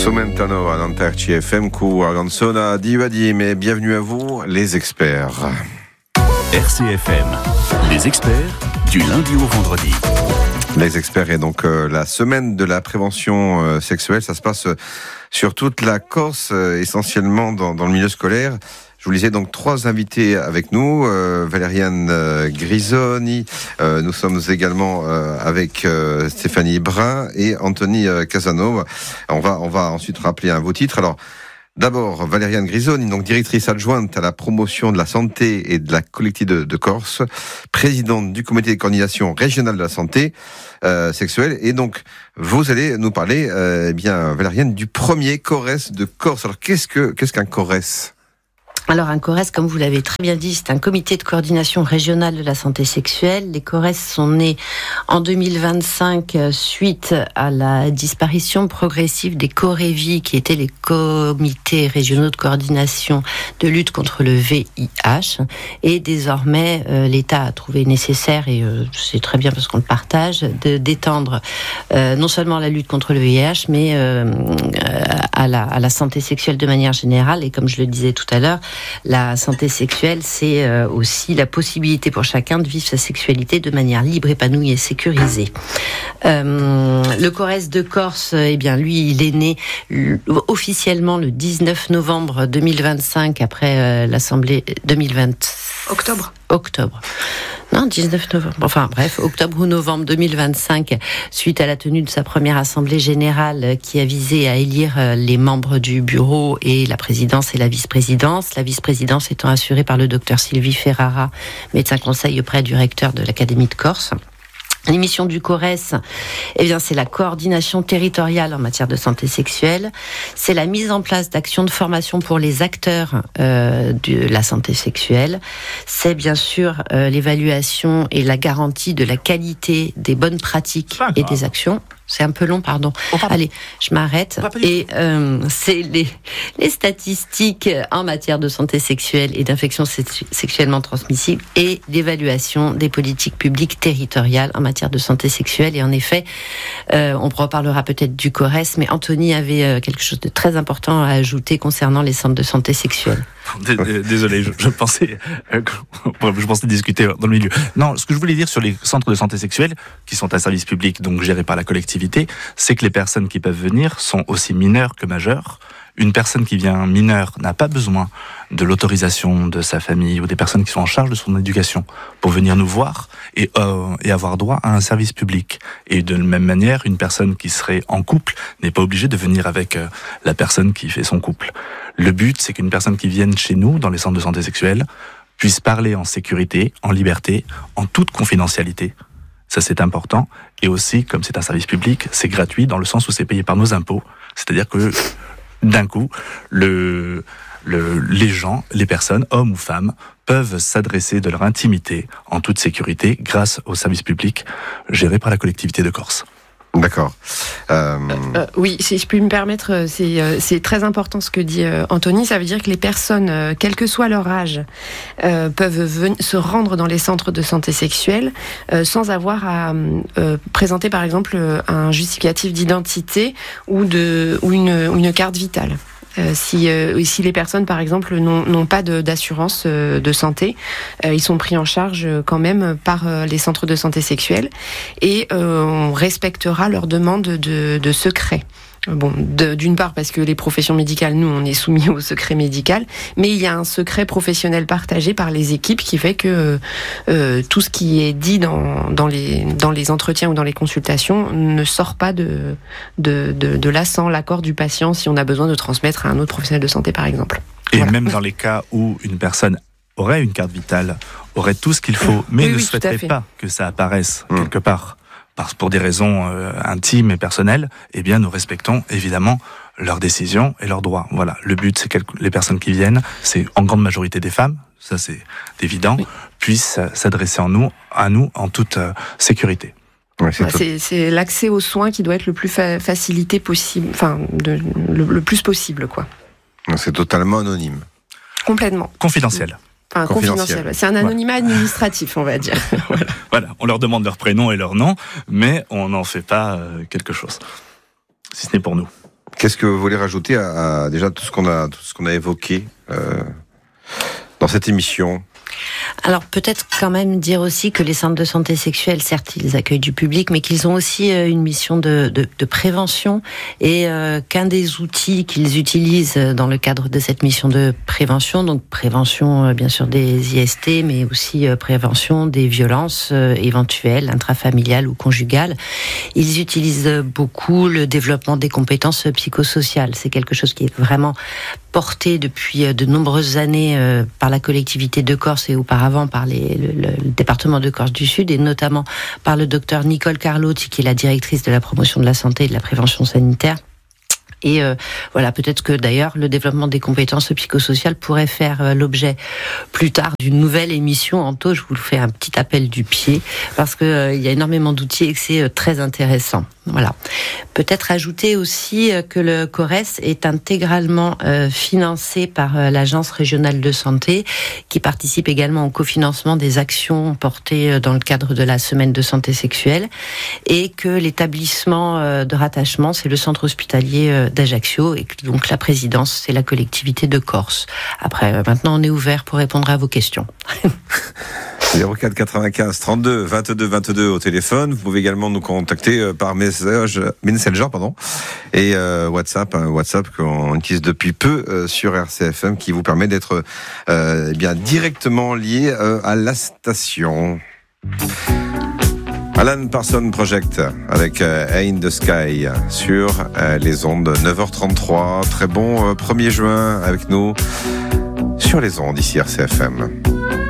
Somentano à Nanterre CFM Q Arganzona Divadi, mais bienvenue à vous les experts. RCFM, les experts du lundi au vendredi. Les experts et donc la semaine de la prévention sexuelle, ça se passe sur toute la Corse, essentiellement dans le milieu scolaire. Je vous disais donc 3 invités avec nous, Valériane Grisoni, nous sommes également avec Stéphanie Brun et Anthony Casanova. On va ensuite rappeler vos titres. Alors, d'abord, Valériane Grisoni, donc directrice adjointe à la promotion de la santé et de la collectivité de Corse, présidente du comité de coordination régionale de la santé sexuelle. Et donc, vous allez nous parler, Valériane, du premier CORES de Corse. Alors, qu'est-ce qu'un CORES ? Alors un CORES, comme vous l'avez très bien dit, c'est un comité de coordination régionale de la santé sexuelle. Les CORES sont nés en 2025 suite à la disparition progressive des COREVI, qui étaient les comités régionaux de coordination de lutte contre le VIH. Et désormais, l'État a trouvé nécessaire, et c'est très bien parce qu'on le partage, d'étendre non seulement la lutte contre le VIH, mais à la santé sexuelle de manière générale. Et comme je le disais tout à l'heure, la santé sexuelle, c'est aussi la possibilité pour chacun de vivre sa sexualité de manière libre, épanouie et sécurisée. Le CORES de Corse, lui, il est né officiellement le 19 novembre 2025, après l'Assemblée 2020. Octobre. Non, 19 novembre. Enfin bref, octobre ou novembre 2025, suite à la tenue de sa première assemblée générale qui a visé à élire les membres du bureau et la présidence et la vice-présidence. La vice-présidence étant assurée par le docteur Sylvie Ferrara, médecin conseil auprès du recteur de l'Académie de Corse. L'émission du CORES, c'est la coordination territoriale en matière de santé sexuelle. C'est la mise en place d'actions de formation pour les acteurs de la santé sexuelle. C'est bien sûr l'évaluation et la garantie de la qualité des bonnes pratiques et des actions. C'est un peu long, pardon. Allez, je m'arrête. Et c'est les statistiques en matière de santé sexuelle et d'infections sexuellement transmissibles et l'évaluation des politiques publiques territoriales en matière de santé sexuelle. Et en effet, on reparlera peut-être du CORES, mais Anthony avait quelque chose de très important à ajouter concernant les centres de santé sexuelle. Désolé, je pensais discuter dans le milieu. Non, ce que je voulais dire sur les centres de santé sexuelle, qui sont un service public, donc géré par la collectivité, c'est que les personnes qui peuvent venir sont aussi mineures que majeures. Une personne qui vient mineure n'a pas besoin de l'autorisation de sa famille ou des personnes qui sont en charge de son éducation pour venir nous voir et avoir droit à un service public. Et de la même manière, une personne qui serait en couple n'est pas obligée de venir avec la personne qui fait son couple. Le but, c'est qu'une personne qui vienne chez nous, dans les centres de santé sexuelle, puisse parler en sécurité, en liberté, en toute confidentialité. Ça, c'est important. Et aussi, comme c'est un service public, c'est gratuit dans le sens où c'est payé par nos impôts. C'est-à-dire que, d'un coup, les gens, les personnes, hommes ou femmes, peuvent s'adresser de leur intimité en toute sécurité grâce au service public géré par la collectivité de Corse. D'accord. Oui, si je puis me permettre, c'est très important ce que dit Anthony. Ça veut dire que les personnes, quel que soit leur âge, peuvent se rendre dans les centres de santé sexuelle sans avoir à présenter, par exemple, un justificatif d'identité ou une carte vitale. Si les personnes, par exemple, n'ont pas d'assurance de santé, ils sont pris en charge quand même par les centres de santé sexuelle et on respectera leur demande de secret. Bon, d'une part parce que les professions médicales, nous, on est soumis au secret médical, mais il y a un secret professionnel partagé par les équipes qui fait que tout ce qui est dit dans les entretiens ou dans les consultations ne sort pas de là sans l'accord du patient si on a besoin de transmettre à un autre professionnel de santé, par exemple. Et voilà. Même dans les cas où une personne aurait une carte vitale, aurait tout ce qu'il faut, mais ne souhaiterait pas que ça apparaisse quelque part, pour des raisons intimes et personnelles, eh bien nous respectons évidemment leurs décisions et leurs droits. Voilà, le but c'est que les personnes qui viennent, c'est en grande majorité des femmes, ça c'est évident, puissent s'adresser à nous en toute sécurité. Ouais, c'est l'accès aux soins qui doit être le plus facilité possible, le plus possible, quoi. C'est totalement anonyme. Complètement. Confidentiel. Enfin, confidentiel. C'est un anonymat administratif, on va dire. Voilà, on leur demande leur prénom et leur nom, mais on n'en fait pas quelque chose. Si ce n'est pour nous. Qu'est-ce que vous voulez rajouter à déjà tout ce qu'on a évoqué dans cette émission? Alors peut-être quand même dire aussi que les centres de santé sexuelle, certes, ils accueillent du public, mais qu'ils ont aussi une mission de prévention et qu'un des outils qu'ils utilisent dans le cadre de cette mission de prévention, donc prévention bien sûr des IST, mais aussi prévention des violences éventuelles, intrafamiliales ou conjugales, ils utilisent beaucoup le développement des compétences psychosociales. C'est quelque chose qui est vraiment porté depuis de nombreuses années par la collectivité de Corse et auparavant par le département de Corse du Sud et notamment par le docteur Nicole Carlotti qui est la directrice de la promotion de la santé et de la prévention sanitaire. Et voilà, peut-être que d'ailleurs le développement des compétences psychosociales pourrait faire l'objet plus tard d'une nouvelle émission. Anto, je vous fais un petit appel du pied parce que il y a énormément d'outils et que c'est très intéressant. Voilà. Peut-être ajouter aussi que le CORES est intégralement financé par l'Agence régionale de santé qui participe également au cofinancement des actions portées dans le cadre de la semaine de santé sexuelle et que l'établissement de rattachement, c'est le centre hospitalier d'Ajaccio et que donc la présidence, c'est la collectivité de Corse. Après, maintenant, on est ouvert pour répondre à vos questions. 04 95 32 22 22 au téléphone. Vous pouvez également nous contacter par Messenger, et WhatsApp qu'on utilise depuis peu sur RCFM qui vous permet d'être bien directement lié à la station. Alan Parsons Project avec In the Sky sur les ondes 9h33. Très bon 1er juin avec nous sur les ondes ici RCFM.